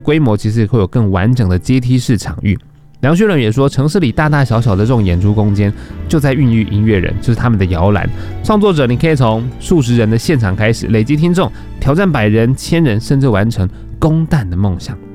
规模其实会有更完整的阶梯式场域。梁旭伦也说，城市里大大小小的这种演出空间，就在孕育音乐人，就是他们的摇篮。创作者，你可以从数十人的现场开始，累积听众，挑战100人、1000人，甚至完成公蛋的梦想。